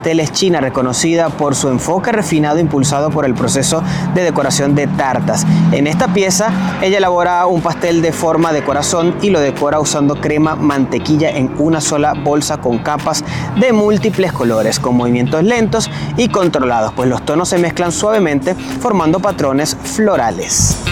Pasteles China, reconocida por su enfoque refinado impulsado por el proceso de decoración de tartas. En esta pieza, ella elabora un pastel de forma de corazón y lo decora usando crema mantequilla en una sola bolsa con capas de múltiples colores, con movimientos lentos y controlados, pues los tonos se mezclan suavemente formando patrones florales.